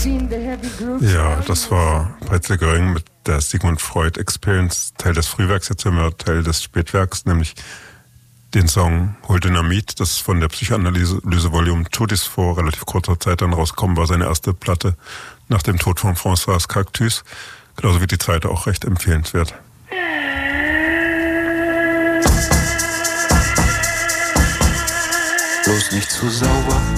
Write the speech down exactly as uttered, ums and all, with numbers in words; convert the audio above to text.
Ja, das war Brezel Göring mit der Sigmund Freud Experience, Teil des Frühwerks, jetzt sind wir Teil des Spätwerks, nämlich den Song Hol Dynamit, das von der Psychoanalyse Volume Tudis vor relativ kurzer Zeit dann rausgekommen war, seine erste Platte nach dem Tod von François Cactus, genauso wie die zweite auch recht empfehlenswert. Bloß nicht zu sauber.